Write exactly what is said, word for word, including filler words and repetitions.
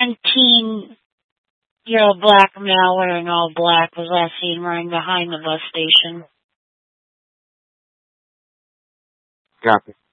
seventeen-year-old black male wearing all black was last seen running behind the bus station. Copy.